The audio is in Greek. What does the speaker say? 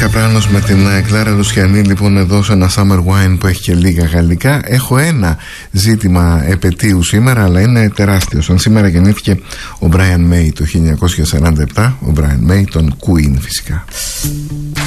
Καπράνος με την Κλάρα Λουσιανή, λοιπόν, εδώ σε ένα Summer Wine που έχει και λίγα γαλλικά. Έχω ένα ζήτημα επετείου σήμερα, αλλά είναι τεράστιο. Σαν σήμερα γεννήθηκε ο Brian May το 1947, ο Brian May, τον Queen φυσικά.